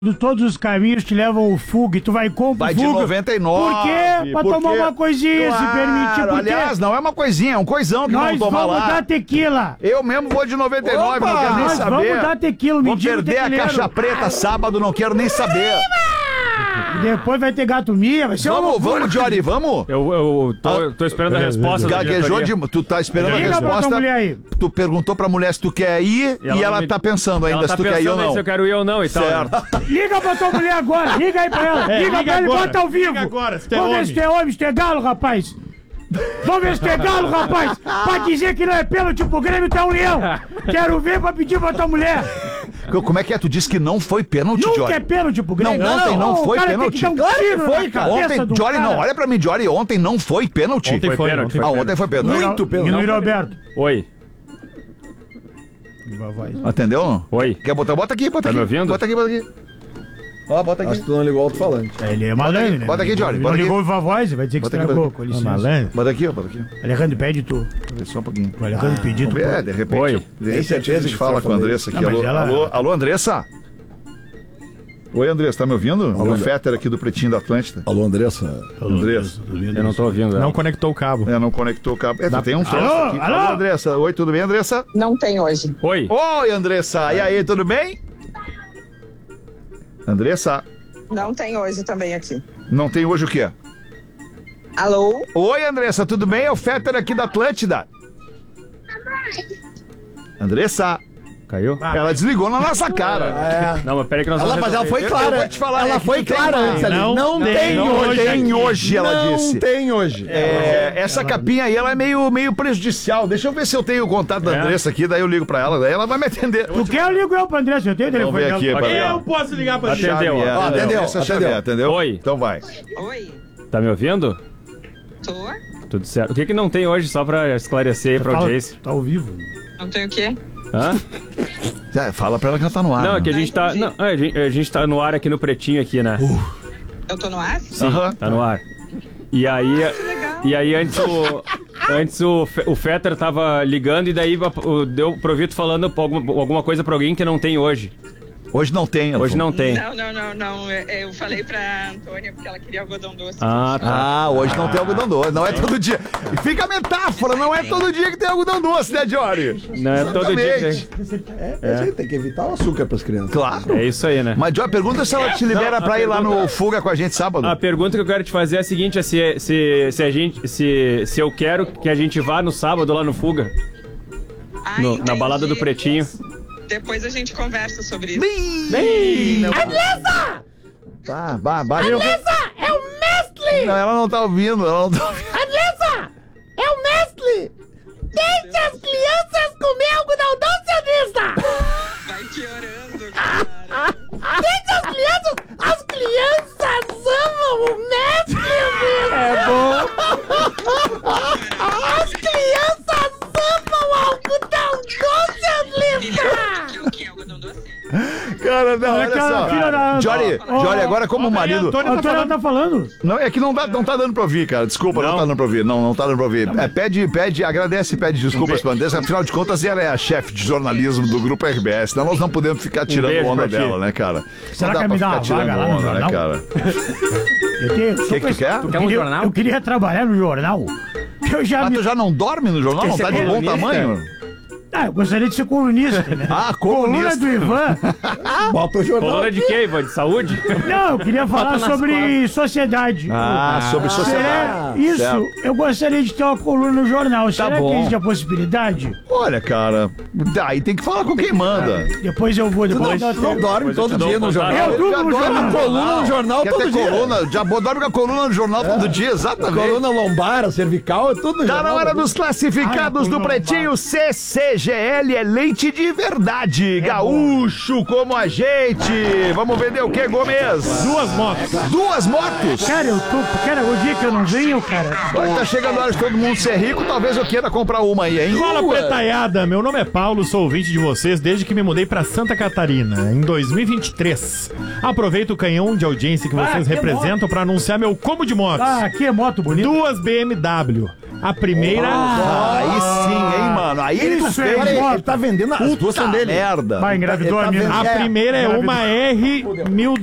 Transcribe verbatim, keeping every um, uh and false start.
De todos os caminhos te levam ao Fuga e tu vai comprar Vai Fuga. de noventa e nove. Por quê? Pra Por tomar quê? uma coisinha, Claro, se permitir. Por quê? aliás, não é uma coisinha, é um coisão que Nós não toma vamos lá. dar tequila. Eu mesmo vou de noventa e nove, não quero nem Nós saber. vamos dar tequila, Vou mendigo perder a tequileiro. caixa preta sábado, não quero nem saber. E depois vai ter gato minha, vai ser uma Vamos, loucura. vamos, Jory, vamos. Eu, eu tô, eu tô esperando a resposta da Gaguejou diretoria. de... Tu tá esperando a Liga pra tua resposta. mulher aí. Tu perguntou pra mulher se tu quer ir e ela, ela não me- tá pensando ainda Ela se tá tu quer ir ou pensando aí não. se eu quero ir ou não e tal. Certo. Liga pra tua mulher agora, liga aí pra ela. É, liga, liga pra ele, agora. bota ao vivo. Liga agora, se tu é Vamos ver homem. se tu é homem, se tu é galo, rapaz. Vamos ver se tu é galo, rapaz. Pra dizer que não é pênalti pro Grêmio, tu é um leão. Quero ver pra pedir pra tua mulher. Como é que é? Tu disse que não foi pênalti, Nunca Jory? é pênalti pro Grêmio. Não, ontem não o foi cara pênalti. Tem que dar um Claro que tiro foi, na cara. cabeça Ontem, do Jory, cara. não, olha pra mim, Jory, ontem não foi pênalti. Ontem foi pênalti. pênalti. Ah, ontem foi pênalti. Muito pênalti. E no Roberto. Oi, Entendeu? oi. Quer botar? Bota aqui, bota Tá aqui. me ouvindo? Bota aqui, bota aqui. Ó, bota aqui. Acho que tu não ligou o alto-falante. Ele é malandro, né? Bota aqui, Jory, Não bota aqui. ligou o voz, vai dizer que Bota aqui, estragou, bota com aqui. licença. Malandro. Bota aqui, ó, bota aqui. Alejandro, pede tu. Vê só um pouquinho. O Alejandro pediu tu. Vamos ver, de repente. Oi. De repente certeza a gente que fala você com a vai Andressa aqui. Não, mas Alô, ela- alô, alô, Andressa? Oi, Andressa, tá me ouvindo? Alô, o Fetter aqui do Pretinho da Atlântida. Alô, Andressa. Andressa. Eu não tô ouvindo. Não Ela. conectou o cabo. É, não conectou o cabo. É, tu tem um troço Alô, aqui. alô? Andressa. Oi, tudo bem, Andressa? Não tem hoje. Oi. Oi, Andressa. E aí, tudo bem? Andressa, Não tem hoje também aqui. não tem hoje o quê? Alô? Oi, Andressa, tudo bem? É o Fetter aqui da Atlântida. Andressa, Caiu? ela desligou na nossa cara. Não, mas peraí que nós Ela, vamos mas ela resolver. foi clara. eu vou te falar, ela é que foi tu tem clara mais. antes ali. Não, Não, não tem tem hoje. Tem hoje, ela não disse. tem hoje. É, essa capinha aí, ela é meio, meio prejudicial. Deixa eu ver se eu tenho o contato da É. Andressa aqui, daí eu ligo pra ela, daí ela vai me atender. Tu quer, eu ligo eu pro André, se eu tenho o Vamos telefone ver aqui, dela. peraí. Eu posso ligar pra gente. Atendeu, Xavier, ó. Ó, atendeu, Essa é atendeu. Xavier, entendeu? Oi. Então vai. Oi? Tá me ouvindo? Tô? Tudo certo. O que que não tem hoje, só pra esclarecer aí pra Fala, audiência? tá ao vivo. Não tem o quê? Hã? Já, fala pra ela que ela tá no ar. Não, é né? que a gente tá... Não, a gente, a gente tá no ar aqui no Pretinho aqui, né? Eu tô no ar? Sim, Aham. tá no ar. E aí... legal. E aí antes o... Antes o, Fe- o Fetter tava ligando e daí o- deu pro Vitor falando pra alguma, alguma coisa pra alguém que não tem hoje. Hoje não tem. ela Hoje falou. não tem. Não, não, não, não. É, Eu falei pra Antônia porque ela queria algodão doce. Ah, tá. Ah, hoje não tem algodão doce. Não é todo dia. E fica a metáfora, não é todo dia que tem algodão doce, né, Jory? Não é todo dia que Exatamente. tem. É, é. Gente, tem que evitar o açúcar pras crianças. Claro. É isso aí, né? Mas, Jory, pergunta se ela te libera Não, a pra ir lá pergunta- no Fuga com a gente sábado. A pergunta que eu quero te fazer é a seguinte: é se, se, se a gente. Se, se eu quero que a gente vá no sábado lá no Fuga, Ah, no- na entendi. balada do Pretinho. Depois a gente conversa sobre isso. Tá, bah, bah. Andressa, é o mestre! Não, ela não tá ouvindo, ela não tá ouvindo. Andressa! É o mestre! Deixe as crianças comer algodão doce, Andressa! Vai piorando, cara. Deixe as crianças! As crianças amam o mestre, Andressa! É bom! As crianças amam algodão doce, Andressa! Que é o que? Algodão doce? Cara, não, olha aquela filha só. da- Jory, Ó, Jory, agora como marido... A Antônia tá falando. Não, é que não, dá, não tá dando pra ouvir, cara. Desculpa, não, Não? tá dando pra ouvir. Não, não tá dando pra ouvir. É, pede, pede, agradece e pede desculpas pra Andressa. Afinal de contas, ela é a chefe de jornalismo do Grupo R B S. Então nós não podemos ficar tirando beijo onda pra ti. dela, né, cara? Será não que dá me pra dá ficar uma vaga tirando lá no onda, né, jornal? cara? Eu tenho, O que, que tu quer? eu queria, eu queria trabalhar no jornal. Eu já Ah, me... tu já não dorme no jornal? Não Quer tá ser de bom colunista? tamanho? Ah, eu gostaria de ser colunista, né? Ah, Coluna colunista. do Ivan. Bota o jornal. Coluna de quê, Ivan? De saúde? Não, eu queria falar nas sobre sociedade. Ah, sobre sociedade. Será? Isso, Certo. eu gostaria de ter uma coluna no jornal. Será bom. que existe a possibilidade? Olha, cara, daí tem que falar com quem manda. Depois eu vou, Tu não, depois tu não dorme Depois eu todo te dou dia um no contato. jornal. Eu durmo já no dorme jornal. Uma coluna no jornal Quer todo ter dia. coluna? Já dorme com a coluna no jornal todo dia, A exatamente. coluna lombar, a cervical, é tudo no Tá jornal. na hora dos classificados Ai, do coluna Pretinho. C C G L é leite de verdade. Gaúcho como a gente. Vamos vender o que, Gomes? Duas motos. Duas motos. Cara, eu tô. Cara, o dia que eu não venho, cara. Agora tá chegando a hora de todo mundo ser rico. Talvez eu queira comprar uma aí, hein? Fala, pretaiada. Meu nome é Paulo, sou ouvinte de vocês desde que me mudei pra Santa Catarina, em dois mil e vinte e três. Aproveito o canhão de audiência que vocês que representam pra anunciar meu combo de motos. Ah, que moto bonita. Duas B M W. A primeira... Aí sim, hein, mano? Aí tu Isso é fez. Olha aí, foto. ele tá vendendo, as duas são Puta dele. merda. Vai, engravidou Ele tá a mina. vendo- A É, primeira é uma R mil